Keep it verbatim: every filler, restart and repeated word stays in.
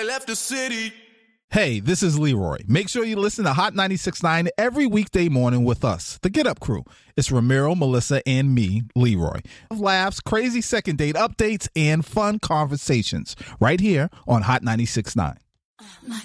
I left the city. Hey, this is Leroy. Make sure you listen to Hot ninety-six point nine every weekday morning with us, the Get Up Crew. It's Ramiro, Melissa, and me, Leroy. Laughs, crazy second date updates, and fun conversations right here on Hot ninety-six point nine.